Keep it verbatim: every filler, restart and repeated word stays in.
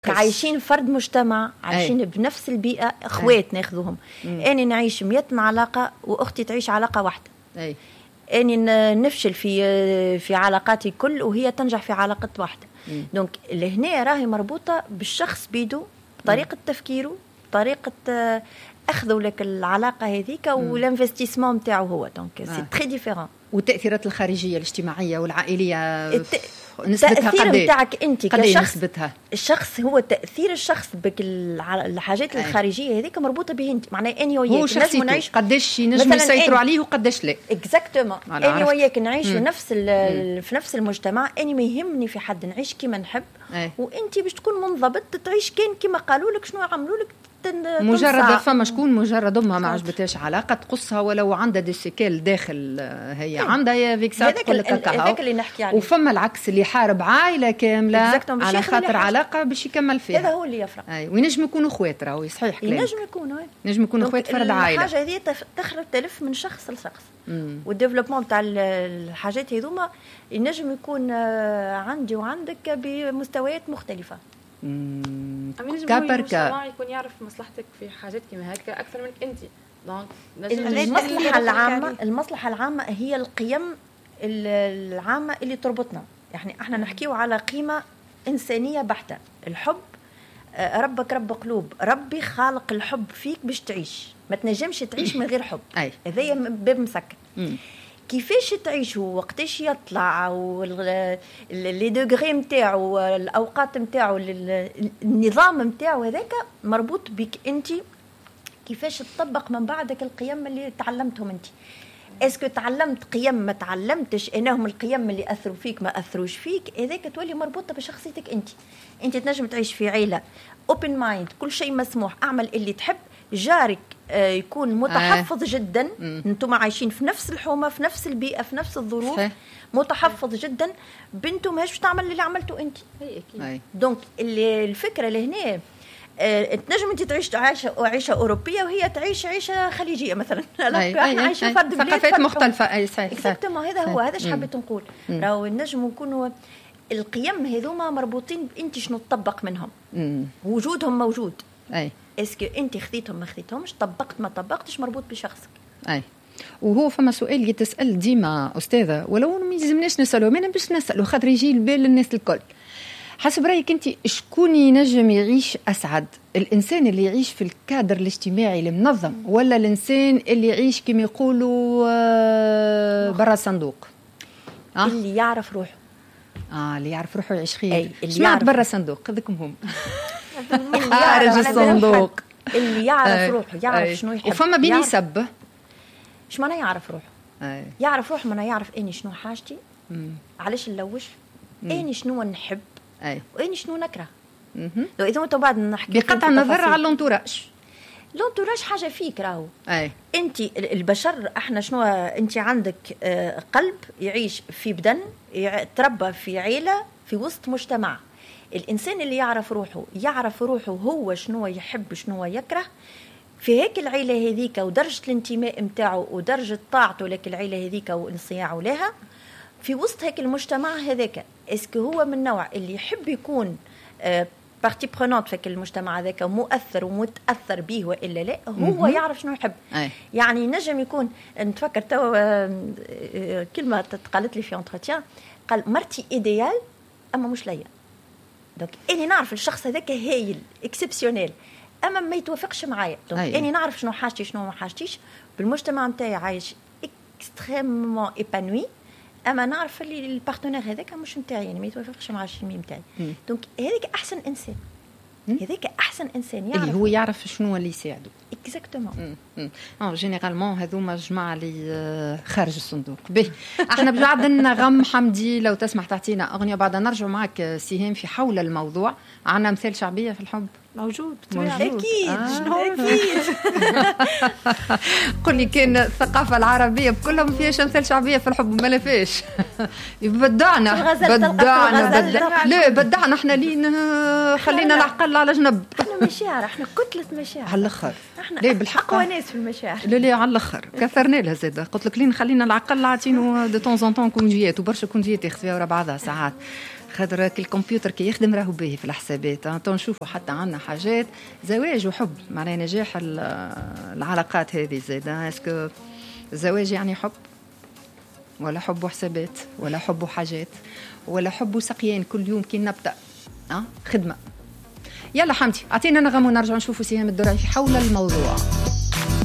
عايشين فرد مجتمع، عايشين أي. بنفس البيئة، اخوات ناخذوهم. أنا نعيش مئة علاقة واختي تعيش علاقة واحدة. أي. أنا نفشل في في علاقاتي كل وهي تنجح في علاقة واحدة. دونك لهنا راهي مربوطة بالشخص بيدو، بطريقة تفكيره، طريقة أخذوا لك العلاقة هذيك والانفستيسمون نتاعو هو. دونك سي تري ديفيرون. والتأثيرات الخارجية الاجتماعية والعائلية الت... التأثير نتاعك أنت كشخص، الشخص هو تأثير الشخص بك الحاجات الخارجية هذيك مربوطة به أنت. معناه أني وياك نجم نعيش قداش نجم يسيطروا عليه وقداش لا. إكزاكتومون. أني وياك نعيش في نفس في نفس المجتمع، أني ما يهمني في حد نعيش كيما نحب، وأنت باش تكون منضبط تعيش كان كيما قالوا لك شنو عملوا لك. مجرد فما شكون مجرد امها ما عجبتهاش علاقه تقصها ولو عندها دي سيكيل داخل، هي عندها يا فيكسات تقول لك هذاك اللي نحكي عليه. وفما العكس اللي حارب عائله كامله على خاطر علاقه باش يكمل فيها. هذا هو اللي يفرق. اي وينجم يكونوا اخوات، راهو صحيح كلامك، ينجم يكونوا ينجم يكونوا اخوات فرد عائله. الحاجه هذه تخرج تلف من شخص لشخص، والديفلوبمون تاع الحاجات هذوما ينجم يكون عندي وعندك بمستويات مختلفه. امم كابركا يكون يعرف مصلحتك في حاجات كيما هكا اكثر منك انت. دونك المصلحه العامه، المصلحه العامه هي القيم العامه اللي تربطنا. يعني احنا نحكيو على قيمه انسانيه بحته، الحب. ربك رب قلوب، ربي خالق الحب فيك باش تعيش، ما تنجمش تعيش من غير حب. هذايا باب مسكر. كيفاش تعيشوا، وقتاش يطلع، واللي دوغري نتاعو، الاوقات نتاعو، النظام نتاعو هذاك مربوط بك انت. كيفاش تطبق من بعدك القيم اللي تعلمتهم انت. اسكو تعلمت قيم ما تعلمتش انهم القيم اللي اثروا فيك ما اثروش فيك، هذاك تولي مربوطه بشخصيتك انت. انت تنجم تعيش في عيله اوبن مايند، كل شيء مسموح، اعمل اللي تحب. جارك يكون متحفظ آه. جدا، انتم عايشين في نفس الحومه، في نفس البيئه، في نفس الظروف. صحيح. متحفظ جدا، بنته ماهيش تعمل اللي عملته انت. اكيد. دونك الفكره لهنا آه، تنجم انت تعيش عيشه عيشه اوروبيه وهي تعيش عيشه خليجيه مثلا. احنا عايشين فرد ثقافات مختلفه. اي صحيح. اكزاكتومون. هذا هو، هذا اش حبيت نقول. راهو نجم نكونوا القيم هذوما مربوطين انت شنو تطبق منهم. مم. وجودهم موجود. اي اسكو انت خذيتهم ما خذيتهمش، طبقت ما طبقتش، مربوط بشخصك. اي وهو فما سؤال يتسال ديما استاذه، ولو ما يلزمناش نساله، ما باش نساله خاطر يجي البال للناس الكل. حسب رايك انت شكون ينجم يعيش اسعد، الانسان اللي يعيش في الكادر الاجتماعي المنظم، ولا الانسان اللي يعيش كما يقولوا برا الصندوق؟ أه؟ اللي يعرف روحه. اه اللي يعرف روحه يعيش خير. سمعت برا الصندوق هذوكم هم خارج الصندوق. اللي يعرف روحه، يعرف أي. شنو يحب. وفما بين يسب. ايش معنى يعرف روحه؟ أي. يعرف روحه معنى يعرف اني شنو حاجتي، مم. علاش نلوش، اني شنو نحب، أي. واني شنو نكره. لو اذا انت بعد نحكي بقطع النظر على اللونتوراج. اللونتوراج حاجه فيك راهو. انت البشر احنا شنو، انت عندك قلب يعيش في بدن، يتربى في عيله، في وسط مجتمع. الإنسان اللي يعرف روحه، يعرف روحه هو شنو يحب شنو يكره، في هيك العيلة هذيك ودرجة الانتماء متاعه ودرجة طاعته لك العيلة هذيك وانصياعه لها، في وسط هيك المجتمع هذاك اسكو هو من النوع اللي يحب يكون بارتي برونونت في المجتمع هذاك ومؤثر ومتأثر به وإلا لا، هو يعرف شنو يحب. أي. يعني نجم يكون، نتفكر تو كلمة قالت لي في انترتيان، قال مرتي إيديال أما مش ليا. دونك اني نعرف الشخص هذاك هايل اكسبسيونيل، اما ما يتوافقش معايا. دونك اني نعرف شنو حاجتي شنو ما حاجتيش. بالمجتمع نتاعي عايش اكستريممون ايبانوي، اما نعرف اللي البارتنير هذاك مش نتاعي، يعني ما يتوافقش مع الشيء نتاعي. دونك هذاك احسن انسان، هذاك احسن انسان يعرف اللي هو يعرف شنو اللي يساعده. اكزاكتومون. اه جينيرالمون هذوما جماعه اللي خارج الصندوق. به احنا بجعد نغم حمدي، لو تسمح تعطينا اغنيه بعد نرجع معك سهام في حول الموضوع. عندنا مثال شعبيه في الحب موجود موجود اكيد. آه. شنو اكيد. قل لي كان الثقافه العربيه بكلها ما فيهاش مثال شعبيه في الحب، ما لافاش. بدعنا بدعنا بدعنا لا بدعنا احنا لين خلينا العقل على جنب. احنا مشاعر، احنا كتله مشاعر على الاخر. احنا لا بالحق اقوى ناس في المشاعر. لا لا على الاخر كثرنا لها زاده. قلت لك لين خلينا العقل عاطينه دو طون زون طون كونجيات، وبرشا كونجيات ياخذ فيها ورا بعضها ساعات. خاطر الكمبيوتر كي يخدم راهو باهي في الحسابات. تو نشوفوا حتى عندنا حاجات زواج وحب معناها نجاح العلاقات هذه زاده. اسكو الزواج يعني حب ولا حب وحسابات ولا حب وحاجات ولا حب وسقيان كل يوم كي نبدا أه؟ خدمه. يلا حمدي اعطينا نغم ونرجع نشوفوا سهام الدرعي حول الموضوع.